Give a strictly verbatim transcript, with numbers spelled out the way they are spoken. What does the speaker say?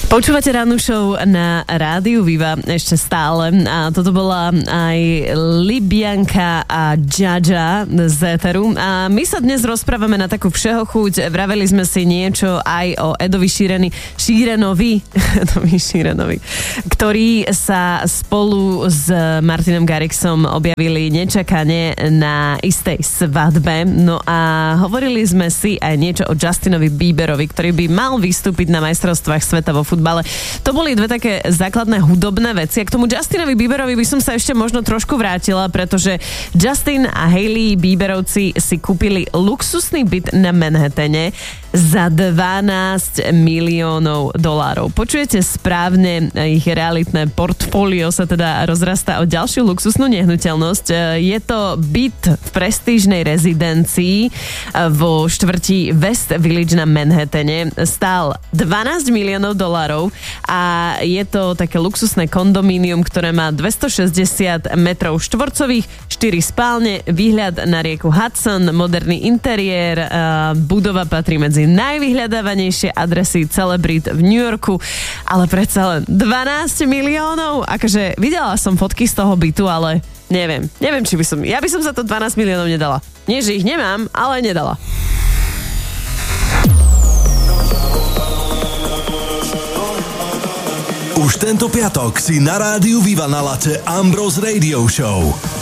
Počúvate rannú show na rádiu Viva ešte stále a toto bola aj Libianka a Jaja z éteru a my sa dnes rozprávame na takú všeho chuť. Vraveli sme si niečo aj o Edovi Šíreni, Šírenovi, Edovi Šírenovi, ktorý sa spolu s Martinom Garrixom objavili nečakane na istej svadbe. No a hovorili sme si aj niečo o Justinovi Bieberovi, ktorý by mal vystúpiť na majstrovstvách sveta vo futbale. To boli dve také základné hudobné veci. A k tomu Justinovi Bieberovi by som sa ešte možno trošku vrátila, pretože Justin a Hailey Bieberovci si kúpili luxusný byt na Manhattane za dvanásť miliónov dolárov. Počujete správne, ich realitné portfólio sa teda rozrastá o ďalšiu luxusnú nehnuteľnosť. Je to byt v prestížnej rezidencii vo štvrti West Village na Manhattane. Stál dvanásť miliónov dolárov a je to také luxusné kondomínium, ktoré má dvestošesťdesiat metrov štvorcových, štyri spálne, výhľad na rieku Hudson, moderný interiér, budova patrí medzi najvyhľadávanejšie adresy celebrít v New Yorku, ale predsa len dvanásť miliónov. Akože videla som fotky z toho bytu, ale neviem, neviem, či by som, ja by som za to dvanásť miliónov nedala. Nie, že ich nemám, ale nedala. Už tento piatok si na rádiu Viva naladte Ambrose Radio Show.